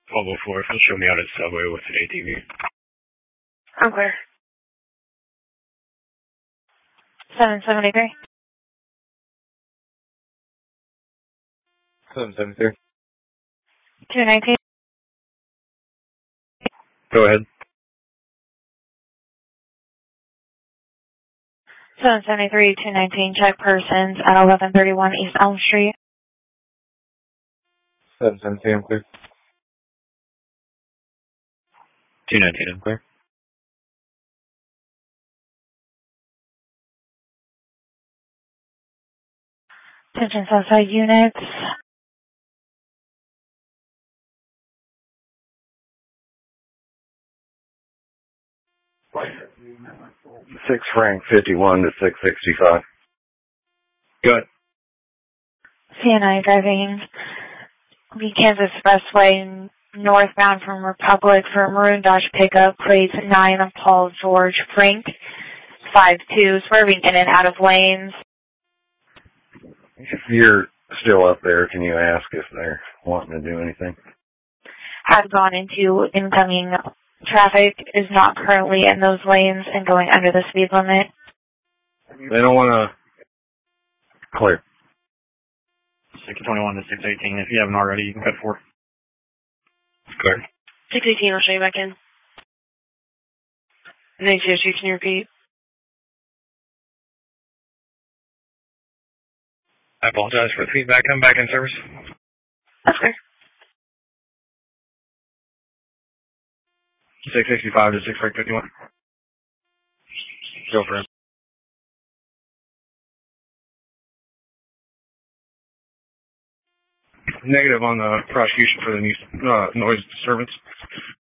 1204, if you'll show me out at Subway with an ATV. I'm clear. 773. 773. 219. Go ahead. 773, 219, check persons at 1131 East Elm Street. 773, I'm clear. 219, I'm clear. Attention Southside units. 6 Frank 51 to 665. Good. CNI driving the Kansas Expressway northbound from Republic for Maroon Dodge pickup, plates 9 of Paul George Frank, 52, swerving in and out of lanes. If you're still up there, can you ask if they're wanting to do anything? Has gone into incoming traffic, is not currently in those lanes and going under the speed limit. They don't want to... Clear. 621 to 618. If you haven't already, you can cut 4. It's clear. 618, I'll show you back in. And then you can repeat. I apologize for the feedback. I'm back in service. That's clear. 665 to 651. Go for it. Negative on the prosecution for the noise disturbance.